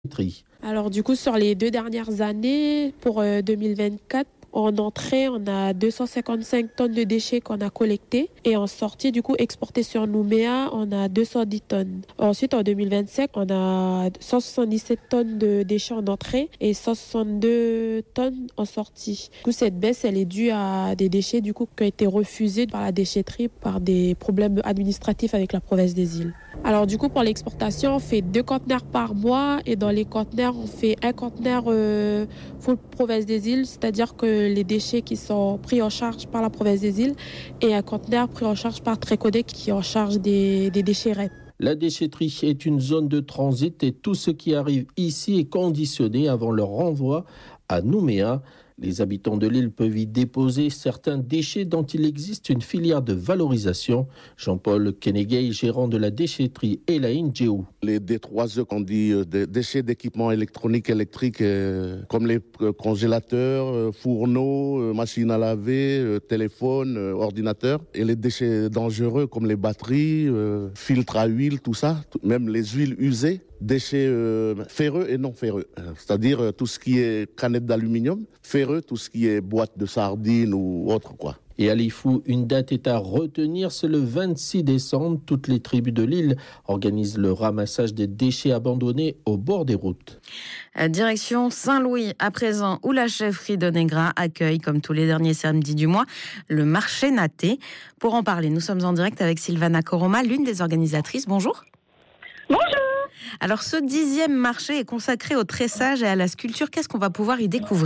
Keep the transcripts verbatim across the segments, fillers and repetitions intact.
tri. Alors du coup, sur les deux dernières années, pour euh, deux mille vingt-quatre, en entrée, on a deux cent cinquante-cinq tonnes de déchets qu'on a collectés. Et en sortie, du coup, exportés sur Nouméa, on a deux cent dix tonnes. Ensuite, en deux mille vingt-cinq, on a cent soixante-dix-sept tonnes de déchets en entrée et cent soixante-deux tonnes en sortie. Du coup, cette baisse, elle est due à des déchets du coup, qui ont été refusés par la déchetterie par des problèmes administratifs avec la province des îles. Alors du coup, pour l'exportation, on fait deux conteneurs par mois et dans les conteneurs, on fait un conteneur euh, full province des îles, c'est-à-dire que les déchets qui sont pris en charge par la province des îles et un conteneur pris en charge par Trécodec qui est en charge des, des déchets R E P. La déchetterie est une zone de transit et tout ce qui arrive ici est conditionné avant leur renvoi à Nouméa. Les habitants de l'île peuvent y déposer certains déchets dont il existe une filière de valorisation. Jean-Paul Kenegay, gérant de la déchetterie Elaine Djeou. Les D trois E qu'on dit, euh, des déchets d'équipements électroniques, électriques, euh, comme les euh, congélateurs, euh, fourneaux, euh, machines à laver, euh, téléphones, euh, ordinateurs. Et les déchets dangereux comme les batteries, euh, filtres à huile, tout ça, tout, même les huiles usées. Déchets euh, ferreux et non ferreux, c'est-à-dire euh, tout ce qui est canette d'aluminium, ferreux, tout ce qui est boîte de sardines ou autre quoi. Et à Lifou, une date est à retenir, c'est le vingt-six décembre. Toutes les tribus de l'île organisent le ramassage des déchets abandonnés au bord des routes. Direction Saint-Louis à présent, où la chefferie de Négra accueille, comme tous les derniers samedis du mois, le marché Naté. Pour en parler, nous sommes en direct avec Sylvana Koroma, l'une des organisatrices. Bonjour. Bonjour. Alors, ce dixième marché est consacré au tressage et à la sculpture. Qu'est-ce qu'on va pouvoir y découvrir ?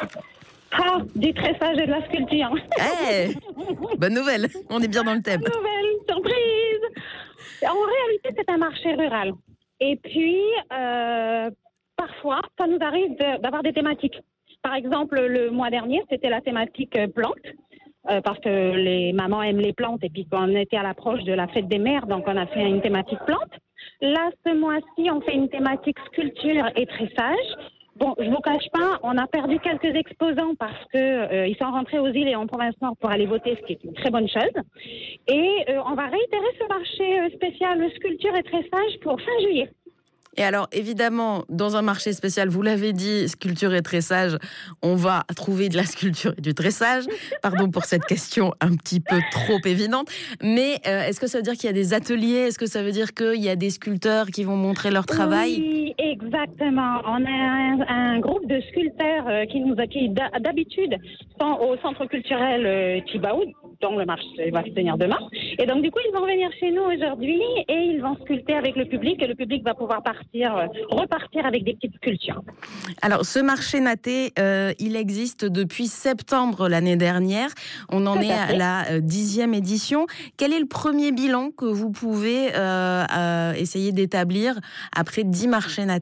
Ah, du tressage et de la sculpture. Hey, bonne nouvelle, on est bien dans le thème. Bonne nouvelle, surprise. En réalité, c'est un marché rural. Et puis, euh, parfois, ça nous arrive de, d'avoir des thématiques. Par exemple, le mois dernier, c'était la thématique plantes. Euh, parce que les mamans aiment les plantes et puis qu'on était à l'approche de la fête des mères, donc on a fait une thématique plantes. Là, ce mois-ci, on fait une thématique sculpture et tressage. Bon, je vous cache pas, on a perdu quelques exposants parce que euh, ils sont rentrés aux îles et en province nord pour aller voter, ce qui est une très bonne chose. Et euh, on va réitérer ce marché spécial sculpture et tressage pour fin juillet. Et alors, évidemment, dans un marché spécial, vous l'avez dit, sculpture et tressage, on va trouver de la sculpture et du tressage. Pardon pour cette question un petit peu trop évidente. Mais euh, est-ce que ça veut dire qu'il y a des ateliers ? Est-ce que ça veut dire qu'il y a des sculpteurs qui vont montrer leur travail ? Oui, exactement. On a un, un groupe de sculpteurs euh, qui, nous, qui d'habitude sont au centre culturel euh, Tibaou, dont le marché va se tenir demain. Et donc, du coup, ils vont venir chez nous aujourd'hui et ils vont sculpter avec le public. Et le public va pouvoir partir, repartir avec des petites sculptures. Alors, ce marché Naté, euh, il existe depuis septembre l'année dernière. On en est à la dixième édition. Quel est le premier bilan que vous pouvez euh, euh, essayer d'établir après dix marchés Naté ?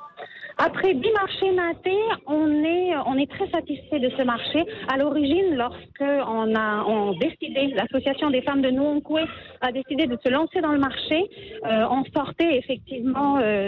Après dix marchés Naté, on est, on est très satisfait de ce marché. À l'origine, lorsque on a on décidé, l'association des femmes de Nouonkoué a décidé de se lancer dans le marché, euh, on sortait effectivement euh,